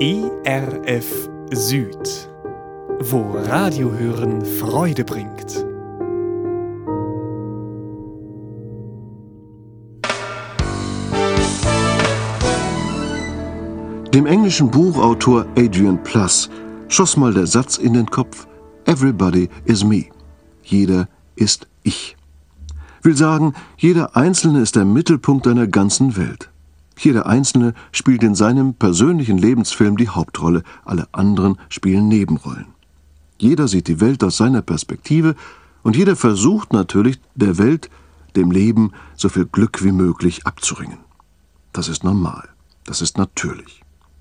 ERF Süd, wo Radiohören Freude bringt. Dem englischen Buchautor Adrian Plus schoss mal der Satz in den Kopf: Everybody is me. Jeder ist ich. Will sagen, jeder Einzelne ist der Mittelpunkt einer ganzen Welt. Jeder Einzelne spielt in seinem persönlichen Lebensfilm die Hauptrolle, alle anderen spielen Nebenrollen. Jeder sieht die Welt aus seiner Perspektive und jeder versucht natürlich, der Welt, dem Leben, so viel Glück wie möglich abzuringen. Das ist normal, das ist natürlich.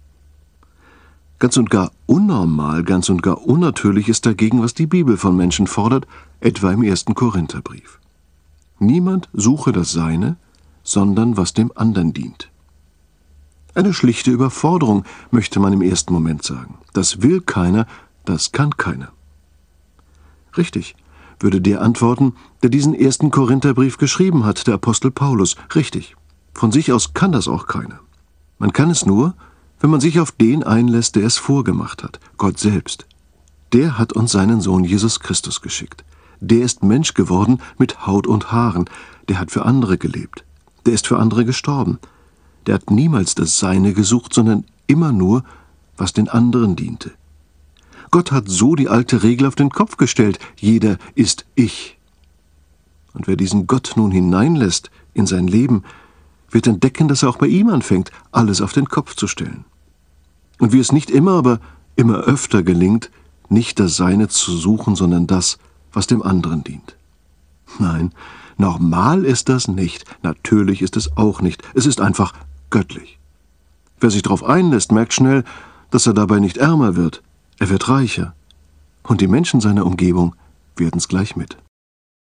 Ganz und gar unnormal, ganz und gar unnatürlich ist dagegen, was die Bibel von Menschen fordert, etwa im 1. Korintherbrief. Niemand suche das Seine, sondern was dem anderen dient. Eine schlichte Überforderung, möchte man im ersten Moment sagen. Das will keiner, das kann keiner. Richtig, würde der antworten, der diesen 1. Korintherbrief geschrieben hat, der Apostel Paulus. Richtig, von sich aus kann das auch keiner. Man kann es nur, wenn man sich auf den einlässt, der es vorgemacht hat, Gott selbst. Der hat uns seinen Sohn Jesus Christus geschickt. Der ist Mensch geworden mit Haut und Haaren. Der hat für andere gelebt. Der ist für andere gestorben. Der hat niemals das Seine gesucht, sondern immer nur, was den anderen diente. Gott hat so die alte Regel auf den Kopf gestellt: Jeder ist ich. Und wer diesen Gott nun hineinlässt in sein Leben, wird entdecken, dass er auch bei ihm anfängt, alles auf den Kopf zu stellen. Und wie es nicht immer, aber immer öfter gelingt, nicht das Seine zu suchen, sondern das, was dem anderen dient. Nein, normal ist das nicht, natürlich ist es auch nicht, es ist einfach göttlich. Wer sich darauf einlässt, merkt schnell, dass er dabei nicht ärmer wird, er wird reicher. Und die Menschen seiner Umgebung werden's gleich mit.